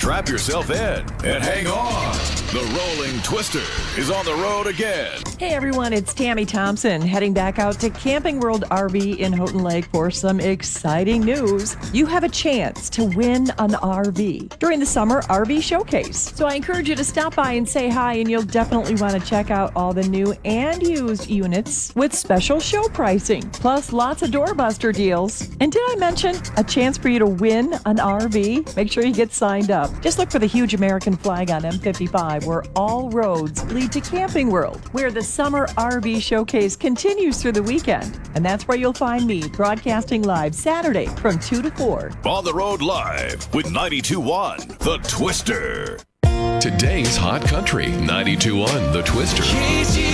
Strap yourself in and hang on. The Rolling Twister is on the road again. Hey everyone, it's Tammy Thompson heading back out to Camping World RV in Houghton Lake for some exciting news. You have a chance to win an RV during the Summer RV Showcase. So I encourage you to stop by and say hi, and you'll definitely want to check out all the new and used units with special show pricing, plus lots of doorbuster deals. And did I mention a chance for you to win an RV? Make sure you get signed up. Just look for the huge American flag on M55, where all roads lead to Camping World, where the Summer RV Showcase continues through the weekend. And that's where you'll find me broadcasting live Saturday from 2 to 4. On the road live with 92.1 The Twister. Today's Hot Country, 92.1 The Twister.